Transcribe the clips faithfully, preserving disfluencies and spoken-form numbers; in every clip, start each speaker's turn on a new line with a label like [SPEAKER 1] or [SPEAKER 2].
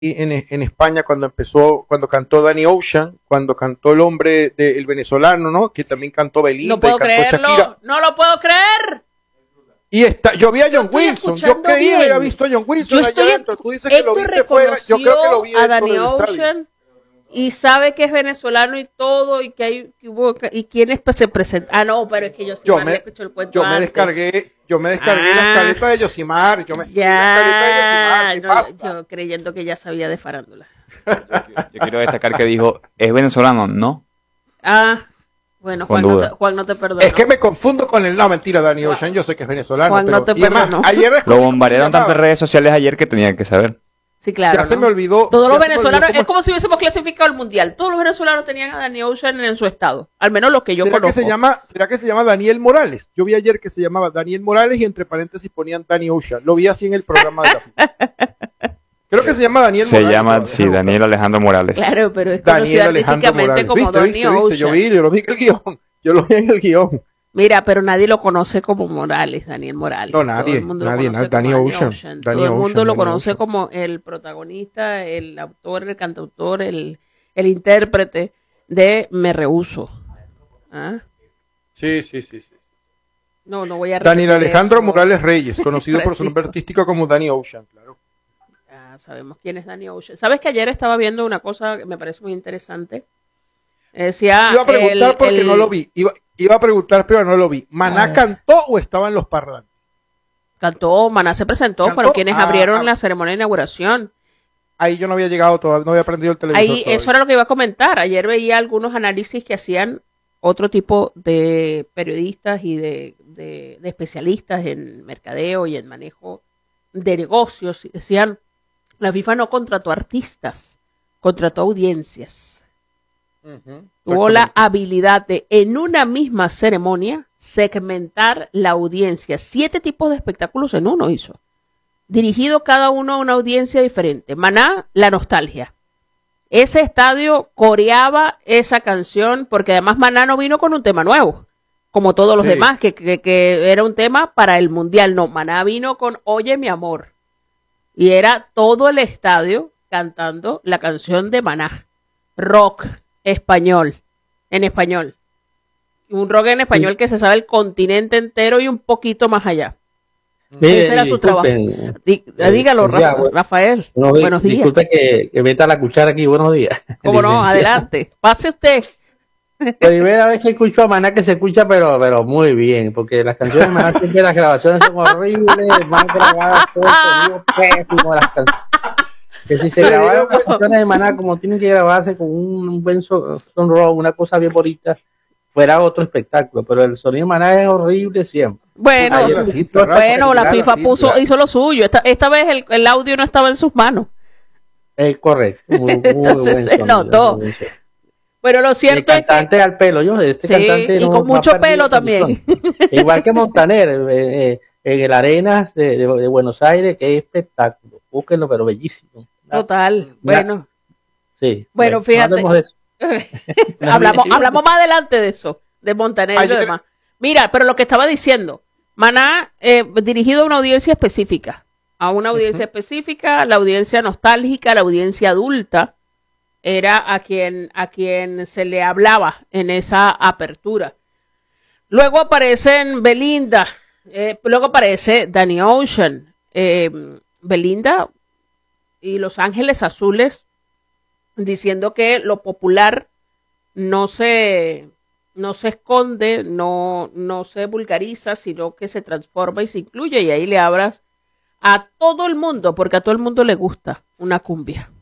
[SPEAKER 1] en, en España cuando empezó, cuando cantó Danny Ocean, cuando cantó el hombre del de, venezolano, ¿no? Que también cantó Belinda
[SPEAKER 2] no puedo
[SPEAKER 1] y cantó
[SPEAKER 2] creerlo,
[SPEAKER 1] Shakira.
[SPEAKER 2] No lo puedo creer.
[SPEAKER 1] Y está, yo vi a John Wilson, yo creía que había visto a John Wilson
[SPEAKER 2] yo
[SPEAKER 1] allá adentro. Tú dices que lo viste fuera, yo creo que lo vi
[SPEAKER 2] a Danny Ocean y sabe que es venezolano y todo y que hay que hubo, y quiénes se presentan. Ah, no, pero es que yo,
[SPEAKER 1] yo me, el cuento yo me antes. descargué, yo me descargué ah, la escaleta de Yosimar, yo me
[SPEAKER 2] ya, la escaleta de Yosimar, no, yo creyendo que ya sabía de farándula.
[SPEAKER 3] yo, yo quiero destacar que dijo, ¿es venezolano? No.
[SPEAKER 2] Ah. Bueno, Juan no, te, Juan no te perdonó.
[SPEAKER 1] Es que me confundo con el... No, mentira, Danny Ocean, Juan, yo sé que es venezolano.
[SPEAKER 2] Juan
[SPEAKER 1] pero,
[SPEAKER 2] no te perdonó.
[SPEAKER 1] Ayer
[SPEAKER 3] lo bombardearon tanto en redes sociales ayer que tenía que saber.
[SPEAKER 2] Sí, claro.
[SPEAKER 1] Ya
[SPEAKER 2] ¿no?
[SPEAKER 1] se me olvidó.
[SPEAKER 2] Todos los venezolanos, es como si hubiésemos clasificado el mundial. Todos los venezolanos tenían a Danny Ocean en su estado. Al menos los que yo
[SPEAKER 1] ¿Será
[SPEAKER 2] conozco.
[SPEAKER 1] Que se llama, ¿Será que se llama Daniel Morales? Yo vi ayer que se llamaba Daniel Morales y entre paréntesis ponían Danny Ocean. Lo vi así en el programa de la FIFA. Creo que se llama Daniel
[SPEAKER 3] se
[SPEAKER 1] Morales.
[SPEAKER 3] Se llama, sí, Daniel Alejandro Morales.
[SPEAKER 2] Claro, pero es conocido artísticamente como Danny Ocean.
[SPEAKER 1] Yo vi, yo lo vi en el guión. Yo lo vi en el guión.
[SPEAKER 2] Mira, pero nadie lo conoce como Morales, Daniel Morales.
[SPEAKER 1] No, nadie, nadie, nadie Danny Ocean.
[SPEAKER 2] Ocean. Todo el mundo lo conoce como el protagonista, el autor, el cantautor, el, el intérprete de Me Rehúso. ¿Ah?
[SPEAKER 1] Sí, sí, sí, sí.
[SPEAKER 2] No, no voy a
[SPEAKER 1] Daniel Alejandro eso, Morales Reyes, conocido por su nombre artístico como Danny Ocean, claro.
[SPEAKER 2] Ah, sabemos quién es Danny Ocean. ¿Sabes que ayer estaba viendo una cosa que me parece muy interesante? Decía
[SPEAKER 1] iba a preguntar
[SPEAKER 2] el,
[SPEAKER 1] porque
[SPEAKER 2] el...
[SPEAKER 1] no lo vi. Iba, iba a preguntar, pero no lo vi. ¿Maná ah. cantó o estaba en los parlantes?
[SPEAKER 2] Cantó, Maná se presentó, ¿Cantó? Fueron quienes ah, abrieron ah. la ceremonia de inauguración.
[SPEAKER 1] Ahí yo no había llegado todavía, no había aprendido el televisor.
[SPEAKER 2] Ahí, todavía. Eso era lo que iba a comentar. Ayer veía algunos análisis que hacían otro tipo de periodistas y de, de, de especialistas en mercadeo y en manejo de negocios. Decían, la FIFA no contrató artistas, contrató audiencias. Uh-huh. Tuvo la habilidad de en una misma ceremonia segmentar la audiencia. Siete tipos de espectáculos en uno hizo. Dirigido cada uno a una audiencia diferente. Maná, la nostalgia. Ese estadio coreaba esa canción porque además Maná no vino con un tema nuevo, como todos los sí. demás, que, que, que era un tema para el mundial. No, Maná vino con Oye mi amor. Y era todo el estadio cantando la canción de Maná. Rock. Español, en español. Un rock en español que se sabe el continente entero y un poquito más allá.
[SPEAKER 4] Mire,
[SPEAKER 2] Ese era su trabajo. Dí, dígalo, Rafa,
[SPEAKER 4] bueno,
[SPEAKER 2] Rafael.
[SPEAKER 4] No,
[SPEAKER 2] buenos días.
[SPEAKER 4] Disculpe que, que meta la cuchara aquí. Buenos días.
[SPEAKER 2] ¿Cómo no? Adelante. Pase usted.
[SPEAKER 4] Primera vez que escucho a Maná que se escucha, pero, pero muy bien, porque las canciones de Maná siempre las grabaciones son horribles, más grabadas, todo sonido pésimo las canciones. Que si se grabaron las canciones de Maná como tienen que grabarse con un, un buen son, sonoro, una cosa bien bonita, fuera otro espectáculo, pero el sonido de Maná es horrible siempre.
[SPEAKER 2] Bueno, Ay, sí, bueno, la FIFA sí, puso, hizo lo suyo. Esta, esta vez el, el audio no estaba en sus manos.
[SPEAKER 4] Es correcto. Muy, muy
[SPEAKER 2] Entonces
[SPEAKER 4] buen
[SPEAKER 2] se
[SPEAKER 4] sonido,
[SPEAKER 2] notó. Bueno, lo cierto
[SPEAKER 4] es que... cantante al pelo, yo, este
[SPEAKER 2] sí,
[SPEAKER 4] cantante...
[SPEAKER 2] y
[SPEAKER 4] no,
[SPEAKER 2] con
[SPEAKER 4] no
[SPEAKER 2] mucho pelo también.
[SPEAKER 4] Igual que Montaner, eh, eh, en el Arenas de, de, de Buenos Aires, que es espectáculo. Búsquenlo, pero bellísimo.
[SPEAKER 2] Total, bueno.
[SPEAKER 4] Sí.
[SPEAKER 2] Bueno, bueno fíjate.
[SPEAKER 4] No de eso.
[SPEAKER 2] hablamos, hablamos más adelante de eso, de Montaner y lo demás. Mira, pero lo que estaba diciendo, Maná eh, dirigido a una audiencia específica, a una audiencia uh-huh. específica, la audiencia nostálgica, la audiencia adulta, era a quien, a quien se le hablaba en esa apertura. Luego aparecen Belinda, eh, luego aparece Danny Ocean, eh, Belinda y Los Ángeles Azules, diciendo que lo popular no se, no se esconde, no, no se vulgariza, sino que se transforma y se incluye, y ahí le abras a todo el mundo, porque a todo el mundo le gusta una cumbia.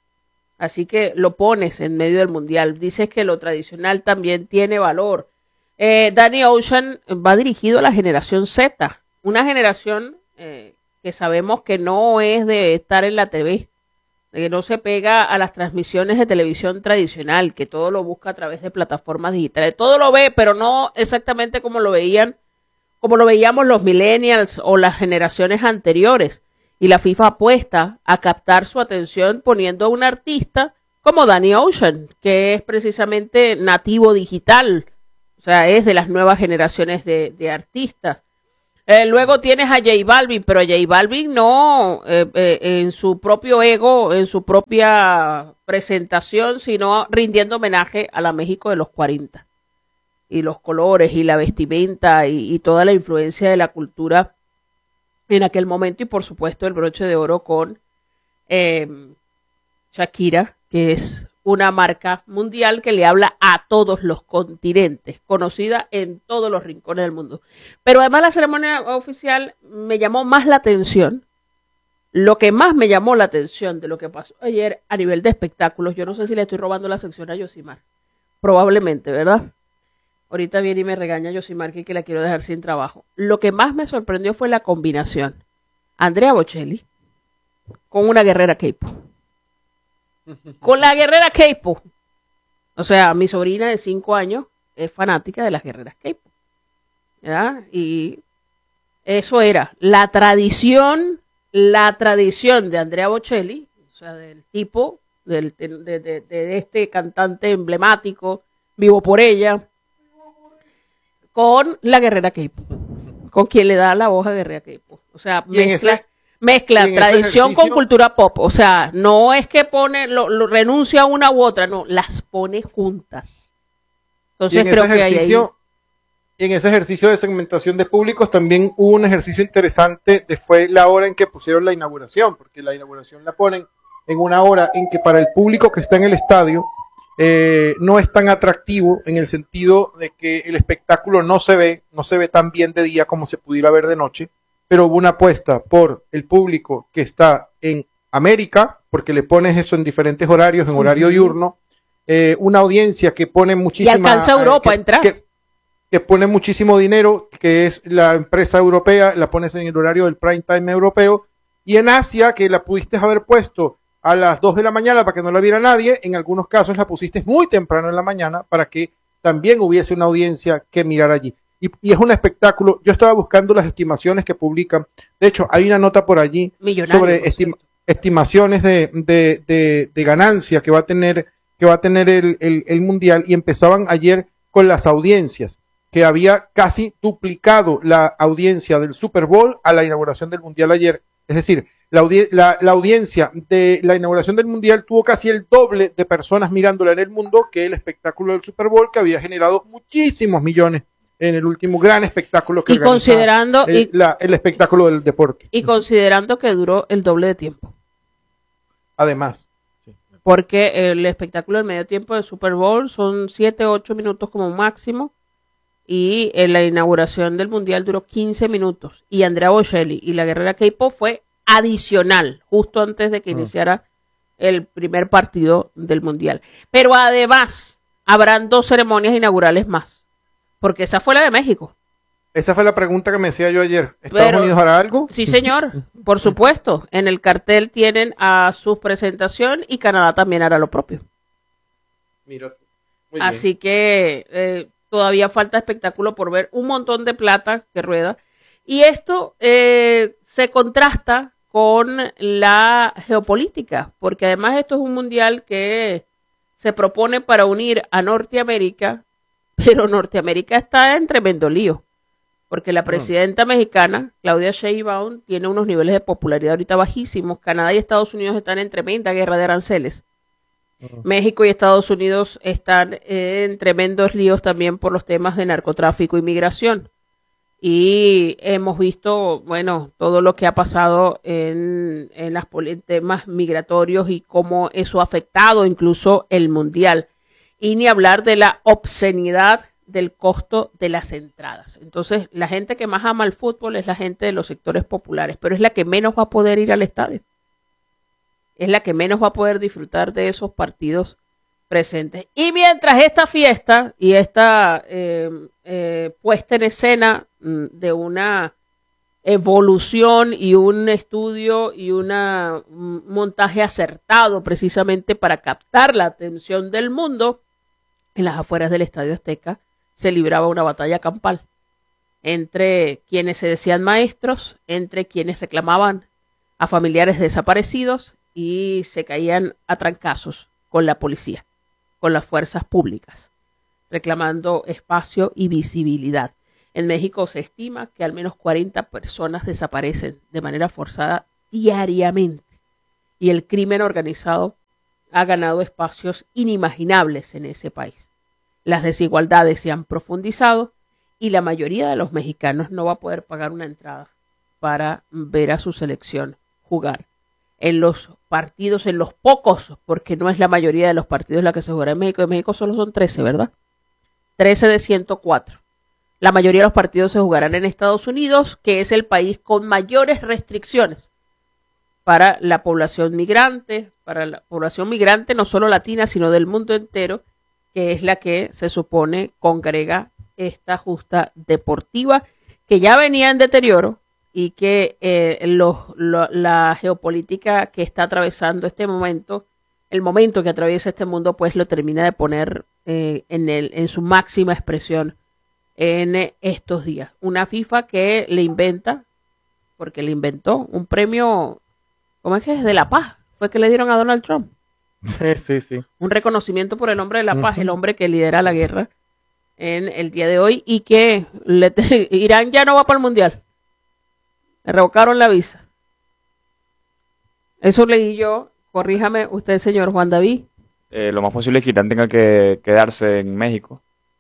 [SPEAKER 2] Así que lo pones en medio del mundial. Dices que lo tradicional también tiene valor. Eh, Danny Ocean va dirigido a la generación Z, una generación eh, que sabemos que no es de estar en la T V, que no se pega a las transmisiones de televisión tradicional, que todo lo busca a través de plataformas digitales. Todo lo ve, pero no exactamente como lo veían, como lo veíamos los millennials o las generaciones anteriores. Y la FIFA apuesta a captar su atención poniendo a un artista como Danny Ocean, que es precisamente nativo digital, o sea, es de las nuevas generaciones de, de artistas. Eh, luego tienes a J Balvin, pero J Balvin no eh, eh, en su propio ego, en su propia presentación, sino rindiendo homenaje a la México de los cuarenta. Y los colores y la vestimenta y, y toda la influencia de la cultura en aquel momento. Y por supuesto el broche de oro con eh, Shakira, que es una marca mundial que le habla a todos los continentes, conocida en todos los rincones del mundo. Pero además la ceremonia oficial me llamó más la atención. Lo que más me llamó la atención de lo que pasó ayer a nivel de espectáculos, yo no sé si le estoy robando la sección a Yosimar, probablemente, ¿verdad? Ahorita viene y me regaña Yosimar que la quiero dejar sin trabajo. Lo que más me sorprendió fue la combinación. Andrea Bocelli con una guerrera K-pop. Con la guerrera K-pop. O sea, mi sobrina de cinco años es fanática de las guerreras K-pop. ¿Verdad? Y eso era la tradición, la tradición de Andrea Bocelli, o sea, del tipo, del, de, de, de, de este cantante emblemático, vivo por ella, con la guerrera K-pop, con quien le da la voz a guerrera K-pop. O sea, mezcla, ese, mezcla tradición con cultura pop. O sea, no es que pone, lo, lo renuncia a una u otra, no, las pone juntas. Entonces creo que hay ahí.
[SPEAKER 1] Y en ese ejercicio de segmentación de públicos también hubo un ejercicio interesante, de fue la hora en que pusieron la inauguración, porque la inauguración la ponen en una hora en que para el público que está en el estadio, Eh, no es tan atractivo en el sentido de que el espectáculo no se ve, no se ve tan bien de día como se pudiera ver de noche, pero hubo una apuesta por el público que está en América, porque le pones eso en diferentes horarios, en horario uh-huh. diurno, eh, una audiencia que pone muchísima...
[SPEAKER 2] Y alcanza a Europa
[SPEAKER 1] eh, que,
[SPEAKER 2] a entrar.
[SPEAKER 1] Que, que pone muchísimo dinero, que es la empresa europea, la pones en el horario del prime time europeo, y en Asia, que la pudiste haber puesto a las dos de la mañana para que no la viera nadie, en algunos casos la pusiste muy temprano en la mañana para que también hubiese una audiencia que mirar allí. Y, y es un espectáculo, yo estaba buscando las estimaciones que publican, de hecho hay una nota por allí Millonario, sobre por estima, estimaciones de, de, de, de ganancia que va a tener, que va a tener el, el, el Mundial, y empezaban ayer con las audiencias, que había casi duplicado la audiencia del Super Bowl a la inauguración del Mundial ayer, es decir, La, audi la, la audiencia de la inauguración del Mundial tuvo casi el doble de personas mirándola en el mundo que el espectáculo del Super Bowl, que había generado muchísimos millones en el último gran espectáculo que
[SPEAKER 2] y considerando
[SPEAKER 1] el,
[SPEAKER 2] y,
[SPEAKER 1] la, el espectáculo del deporte.
[SPEAKER 2] Y considerando que duró el doble de tiempo.
[SPEAKER 1] Además. Sí.
[SPEAKER 2] Porque el espectáculo del medio tiempo del Super Bowl son siete, ocho minutos como máximo, y en la inauguración del Mundial duró quince minutos. Y Andrea Bocelli y la guerrera K-pop fue adicional, justo antes de que uh-huh. iniciara el primer partido del Mundial. Pero además, habrán dos ceremonias inaugurales más, porque esa fue la de México.
[SPEAKER 1] Esa fue la pregunta que me decía yo ayer. ¿Estados Pero, Unidos hará algo?
[SPEAKER 2] Sí, señor, por supuesto. En el cartel tienen a su presentación y Canadá también hará lo propio.
[SPEAKER 1] Mira, muy
[SPEAKER 2] Así
[SPEAKER 1] bien.
[SPEAKER 2] que eh, todavía falta espectáculo por ver, un montón de plata que rueda. Y esto eh, se contrasta con la geopolítica, porque además esto es un mundial que se propone para unir a Norteamérica, pero Norteamérica está en tremendo lío, porque la presidenta mexicana, Claudia Sheinbaum, tiene unos niveles de popularidad ahorita bajísimos. Canadá y Estados Unidos están en tremenda guerra de aranceles. Uh-huh. México y Estados Unidos están en tremendos líos también por los temas de narcotráfico y migración. Y hemos visto, bueno, todo lo que ha pasado en, en los temas migratorios y cómo eso ha afectado incluso el Mundial. Y ni hablar de la obscenidad del costo de las entradas. Entonces, la gente que más ama el fútbol es la gente de los sectores populares, pero es la que menos va a poder ir al estadio. Es la que menos va a poder disfrutar de esos partidos presentes. Y mientras esta fiesta y esta eh, eh, puesta en escena mm, de una evolución y un estudio y un mm, montaje acertado precisamente para captar la atención del mundo, en las afueras del Estadio Azteca se libraba una batalla campal entre quienes se decían maestros, entre quienes reclamaban a familiares desaparecidos y se caían a trancazos con la policía, con las fuerzas públicas, reclamando espacio y visibilidad. En México se estima que al menos cuarenta personas desaparecen de manera forzada diariamente y el crimen organizado ha ganado espacios inimaginables en ese país. Las desigualdades se han profundizado y la mayoría de los mexicanos no va a poder pagar una entrada para ver a su selección jugar. En los partidos, en los pocos, porque no es la mayoría de los partidos la que se jugará en México. En México solo son trece, ¿verdad? trece de ciento cuatro. La mayoría de los partidos se jugarán en Estados Unidos, que es el país con mayores restricciones para la población migrante, para la población migrante no solo latina, sino del mundo entero, que es la que se supone congrega esta justa deportiva, que ya venía en deterioro y que eh, los, lo, la geopolítica que está atravesando este momento, el momento que atraviesa este mundo, pues lo termina de poner eh, en, el, en su máxima expresión en estos días. Una FIFA que le inventa, porque le inventó un premio, ¿cómo es que es? De la paz, fue que le dieron a Donald Trump.
[SPEAKER 1] Sí, sí, sí.
[SPEAKER 2] Un reconocimiento por el hombre de la paz, uh-huh. El hombre que lidera la guerra en el día de hoy y que le te, Irán ya no va para el mundial. Le revocaron la visa. Eso leí yo. Corríjame usted, señor Juan David.
[SPEAKER 3] Eh, lo más posible es que Irán tenga que quedarse en México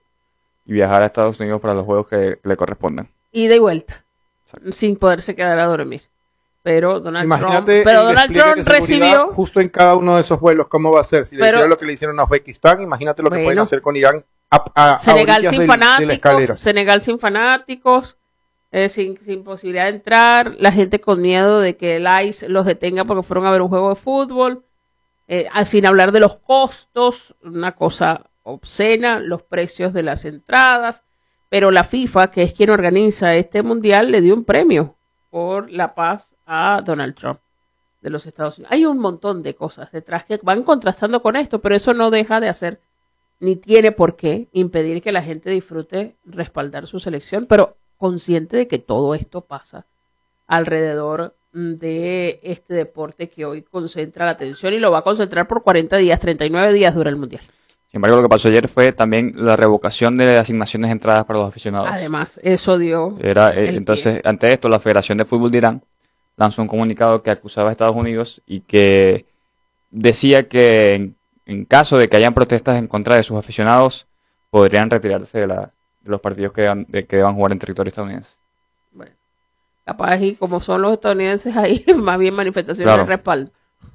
[SPEAKER 3] y viajar a Estados Unidos para los juegos que le corresponden.
[SPEAKER 2] Ida y vuelta. Exacto. Sin poderse quedar a dormir. Pero Donald
[SPEAKER 1] Imagínate
[SPEAKER 2] Trump, pero Donald Trump recibió
[SPEAKER 1] justo en cada uno de esos vuelos, ¿cómo va a ser? Si le pero, hicieron lo que le hicieron a Uzbekistán, imagínate lo bueno, que pueden hacer con Irán a, a,
[SPEAKER 2] Senegal
[SPEAKER 1] a
[SPEAKER 2] sin
[SPEAKER 1] del,
[SPEAKER 2] fanáticos, Senegal sin fanáticos, eh, sin, sin posibilidad de entrar, la gente con miedo de que el I C E los detenga porque fueron a ver un juego de fútbol, eh, sin hablar de los costos, una cosa obscena, los precios de las entradas, pero la FIFA, que es quien organiza este mundial, le dio un premio por la paz a Donald Trump de los Estados Unidos. Hay un montón de cosas detrás que van contrastando con esto, pero eso no deja de hacer, ni tiene por qué impedir que la gente disfrute respaldar su selección, pero consciente de que todo esto pasa alrededor de este deporte que hoy concentra la atención y lo va a concentrar por cuarenta días, treinta y nueve días dura el mundial.
[SPEAKER 3] Sin embargo, lo que pasó ayer fue también la revocación de asignaciones de entradas para los aficionados.
[SPEAKER 2] Además, eso dio...
[SPEAKER 3] Era, eh, entonces, pie. Ante esto, la Federación de Fútbol de Irán lanzó un comunicado que acusaba a Estados Unidos y que decía que en, en caso de que hayan protestas en contra de sus aficionados, podrían retirarse de, la, de los partidos que deban, de, que deban jugar en territorio estadounidense.
[SPEAKER 2] Bueno, capaz y como son los estadounidenses ahí, más bien manifestaciones claro. de respaldo.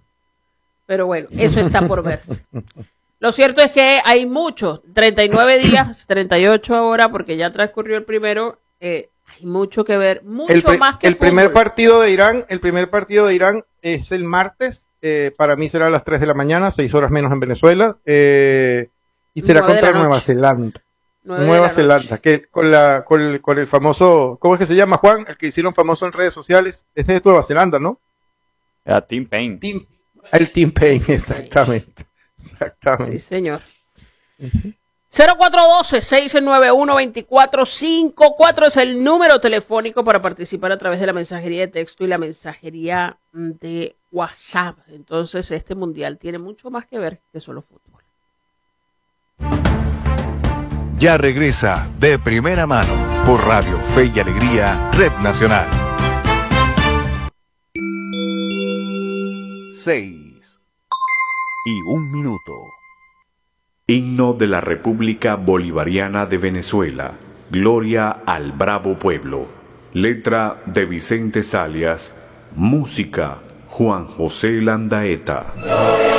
[SPEAKER 2] Pero bueno, eso está por verse. Lo cierto es que hay mucho, treinta y nueve días, treinta y ocho ahora, porque ya transcurrió el primero, eh, hay mucho que ver, mucho
[SPEAKER 1] el pre-
[SPEAKER 2] más que
[SPEAKER 1] el
[SPEAKER 2] fútbol.
[SPEAKER 1] primer partido de Irán, el primer partido de Irán es el martes, eh, para mí será a las tres de la mañana, seis horas menos en Venezuela, eh, y será contra Nueva Zelanda. Nueva Zelanda, que con la con el, con el famoso, ¿cómo es que se llama, Juan? El que hicieron famoso en redes sociales, es de Nueva Zelanda, ¿no?
[SPEAKER 3] Era Tim Payne.
[SPEAKER 1] Team, el Tim Payne, exactamente. Exactamente.
[SPEAKER 2] Sí, señor. Uh-huh. cero cuatro uno dos, seis nueve uno, dos cuatro cinco cuatro es el número telefónico para participar a través de la mensajería de texto y la mensajería de WhatsApp. Entonces, este mundial tiene mucho más que ver que solo fútbol.
[SPEAKER 5] Ya regresa De Primera Mano por Radio Fe y Alegría, Red Nacional. Seis y un minuto.
[SPEAKER 6] Himno de la República Bolivariana de Venezuela. Gloria al bravo pueblo. Letra de Vicente Salias. Música Juan José Landaeta.